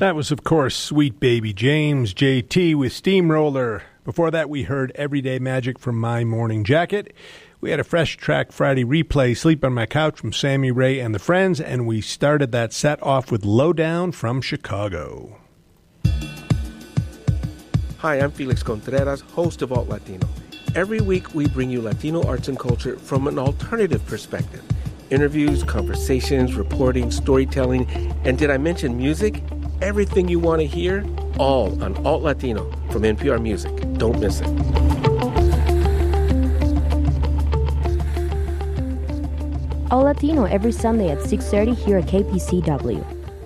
That was, of course, Sweet Baby James, JT with Steamroller. Before that, we heard Everyday Magic from My Morning Jacket. We had a Fresh Track Friday replay, Sleep on My Couch from Sammy Ray and the Friends, and we started that set off with Lowdown from Chicago. Hi, I'm Felix Contreras, host of Alt Latino. Every week, we bring you Latino arts and culture from an alternative perspective. Interviews, conversations, reporting, storytelling, and did I mention music? Everything you want to hear, all on Alt Latino from NPR Music. Don't miss it. Alt Latino every Sunday at 6:30 here at KPCW.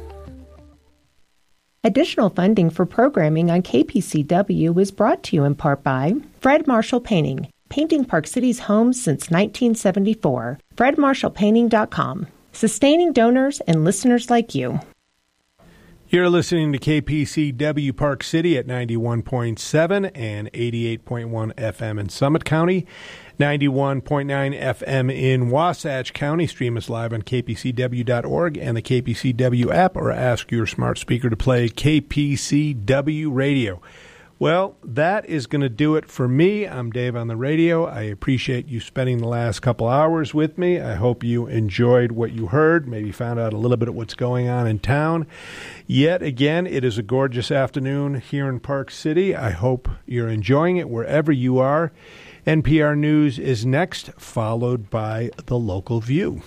Additional funding for programming on KPCW is brought to you in part by Fred Marshall Painting, painting Park City's homes since 1974. FredMarshallPainting.com, sustaining donors and listeners like you. You're listening to KPCW Park City at 91.7 and 88.1 FM in Summit County, 91.9 FM in Wasatch County. Stream us live on kpcw.org and the KPCW app, or ask your smart speaker to play KPCW Radio. Well, that is going to do it for me. I'm Dave on the radio. I appreciate you spending the last couple hours with me. I hope you enjoyed what you heard, maybe found out a little bit of what's going on in town. Yet again, it is a gorgeous afternoon here in Park City. I hope you're enjoying it wherever you are. NPR News is next, followed by The Local View.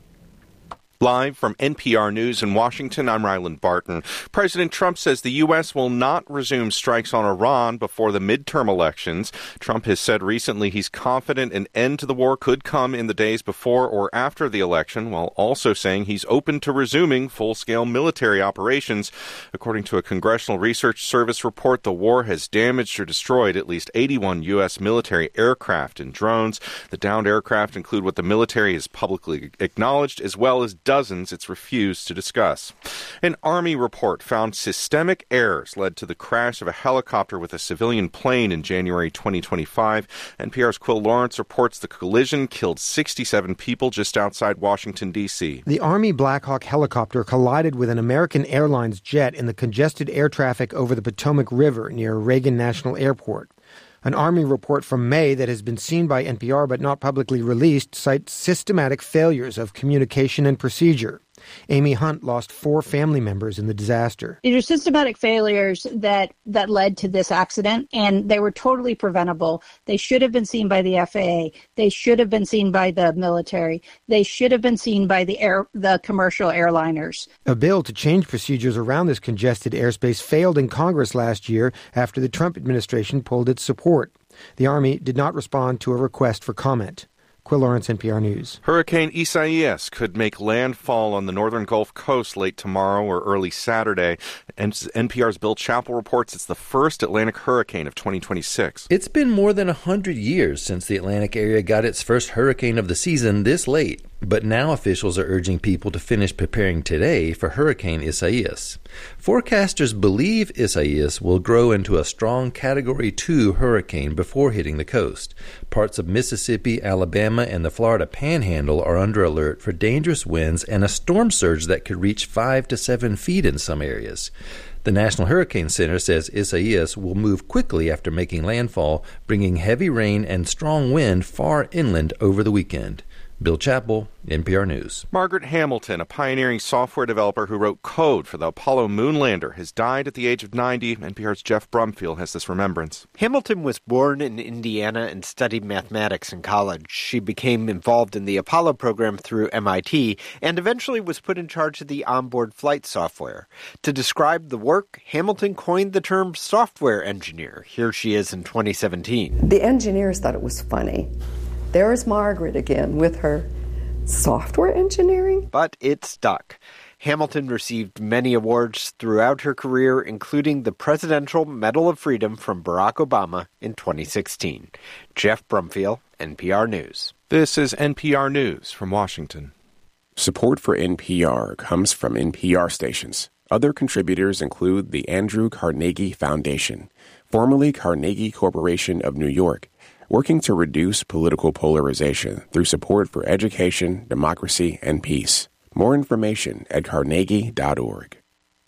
Live from NPR News in Washington, I'm Ryland Barton. President Trump says the U.S. will not resume strikes on Iran before the midterm elections. Trump has said recently he's confident an end to the war could come in the days before or after the election, while also saying he's open to resuming full-scale military operations. According to a Congressional Research Service report, the war has damaged or destroyed at least 81 U.S. military aircraft and drones. The downed aircraft include what the military has publicly acknowledged, as well as dozens it's refused to discuss. An Army report found systemic errors led to the crash of a helicopter with a civilian plane in January 2025. NPR's Quill Lawrence reports the collision killed 67 people just outside Washington, D.C. The Army Black Hawk helicopter collided with an American Airlines jet in the congested air traffic over the Potomac River near Reagan National Airport. An Army report from May that has been seen by NPR but not publicly released cites systematic failures of communication and procedure. Amy Hunt lost 4 family members in the disaster. These are systematic failures that led to this accident, and they were totally preventable. They should have been seen by the FAA. They should have been seen by the military. They should have been seen by the commercial airliners. A bill to change procedures around this congested airspace failed in Congress last year after the Trump administration pulled its support. The Army did not respond to a request for comment. Quill Lawrence, NPR News. Hurricane Isaias could make landfall on the northern Gulf Coast late tomorrow or early Saturday. And NPR's Bill Chappell reports it's the first Atlantic hurricane of 2026. It's been more than 100 years since the Atlantic area got its first hurricane of the season this late. But now officials are urging people to finish preparing today for Hurricane Isaias. Forecasters believe Isaias will grow into a strong Category 2 hurricane before hitting the coast. Parts of Mississippi, Alabama, and the Florida Panhandle are under alert for dangerous winds and a storm surge that could reach 5 to 7 feet in some areas. The National Hurricane Center says Isaias will move quickly after making landfall, bringing heavy rain and strong wind far inland over the weekend. Bill Chappell, NPR News. Margaret Hamilton, a pioneering software developer who wrote code for the Apollo moon lander, has died at the age of 90. NPR's Jeff Brumfield has this remembrance. Hamilton was born in Indiana and studied mathematics in college. She became involved in the Apollo program through MIT and eventually was put in charge of the onboard flight software. To describe the work, Hamilton coined the term software engineer. Here she is in 2017. The engineers thought it was funny. There's Margaret again with her software engineering. But it stuck. Hamilton received many awards throughout her career, including the Presidential Medal of Freedom from Barack Obama in 2016. Jeff Brumfield, NPR News. This is NPR News from Washington. Support for NPR comes from NPR stations. Other contributors include the Andrew Carnegie Foundation, formerly Carnegie Corporation of New York, working to reduce political polarization through support for education, democracy, and peace. More information at carnegie.org.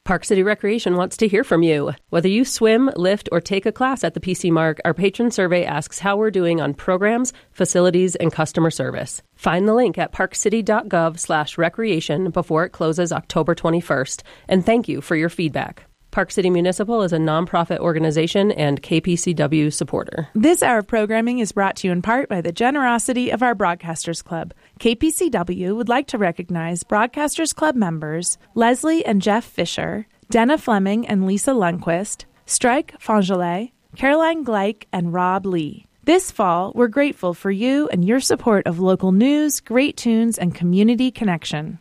Park City Recreation wants to hear from you. Whether you swim, lift, or take a class at the PC Mark, our patron survey asks how we're doing on programs, facilities, and customer service. Find the link at parkcity.gov/recreation before it closes October 21st. And thank you for your feedback. Park City Municipal is a nonprofit organization and KPCW supporter. This hour of programming is brought to you in part by the generosity of our Broadcasters Club. KPCW would like to recognize Broadcasters Club members Leslie and Jeff Fisher, Denna Fleming and Lisa Lundquist, Strike Fongelet, Caroline Gleich, and Rob Lee. This fall, we're grateful for you and your support of local news, great tunes, and community connection.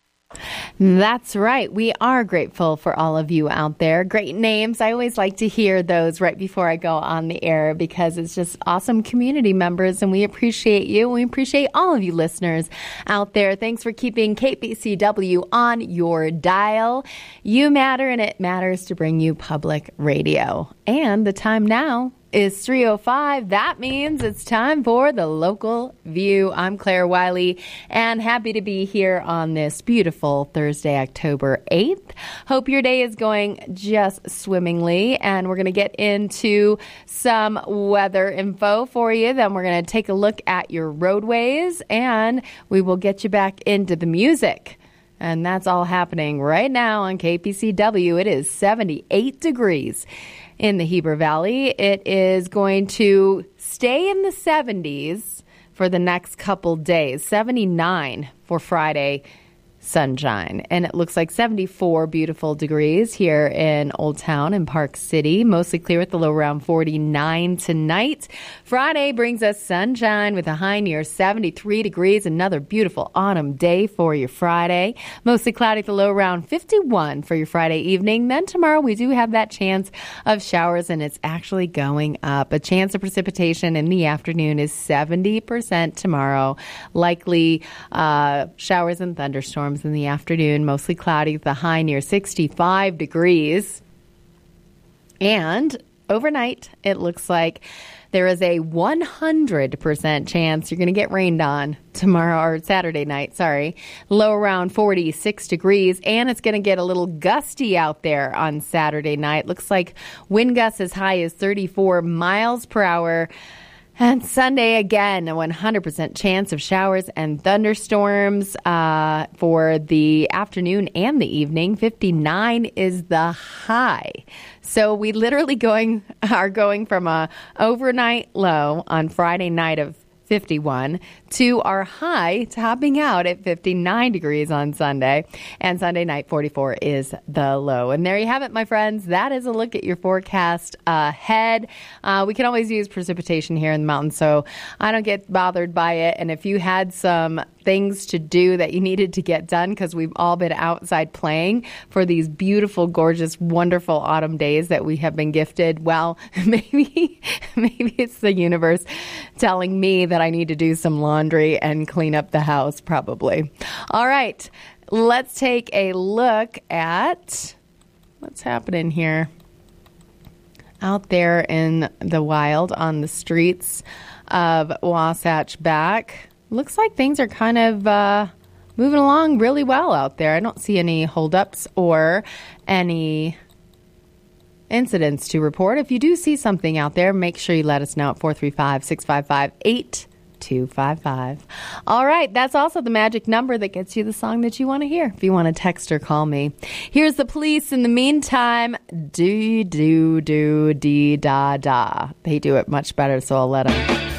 That's right. We are grateful for all of you out there. Great names. I always like to hear those right before I go on the air because it's just awesome community members, and we appreciate you. We appreciate all of you listeners out there. Thanks for keeping KPCW on your dial. You matter, and it matters to bring you public radio. And the time now is 3:05. That means it's time for the Local View. I'm Claire Wiley, and happy to be here on this beautiful Thursday, October 8th. Hope your day is going just swimmingly, and we're going to get into some weather info for you. Then we're going to take a look at your roadways, and we will get you back into the music. And that's all happening right now on KPCW. It is 78 degrees in the Heber Valley. It is going to stay in the 70s for the next couple days. 79 for Friday, sunshine. And it looks like 74 beautiful degrees here in Old Town and Park City. Mostly clear with the low around 49 tonight. Friday brings us sunshine with a high near 73 degrees. Another beautiful autumn day for your Friday. Mostly cloudy with the low around 51 for your Friday evening. Then tomorrow we do have that chance of showers, and it's actually going up. A chance of precipitation in the afternoon is 70% tomorrow. Likely showers and thunderstorms in the afternoon, mostly cloudy with a high near 65 degrees. And overnight, it looks like there is a 100% chance you're going to get rained on tomorrow, or Saturday night, low around 46 degrees. And it's going to get a little gusty out there on Saturday night. Looks like wind gusts as high as 34 miles per hour. And Sunday, again, a 100% chance of showers and thunderstorms for the afternoon and the evening. 59 is the high. So we literally are going from a overnight low on Friday night of 51 to our high topping out at 59 degrees on Sunday. And Sunday night, 44 is the low. And there you have it, my friends. That is a look at your forecast ahead. We can always use precipitation here in the mountains, so I don't get bothered by it. And if you had some things to do that you needed to get done, because we've all been outside playing for these beautiful, gorgeous, wonderful autumn days that we have been gifted, well, maybe it's the universe telling me that I need to do some laundry and clean up the house, probably. All right, let's take a look at what's happening here out there in the wild on the streets of Wasatch Back. Looks like things are kind of moving along really well out there. I don't see any holdups or any incidents to report. If you do see something out there, make sure you let us know at 435-655-8255. All right, that's also the magic number that gets you the song that you want to hear if you want to text or call me. Here's the Police. In the meantime, do-do-do-dee-da-da. They do it much better, so I'll let them.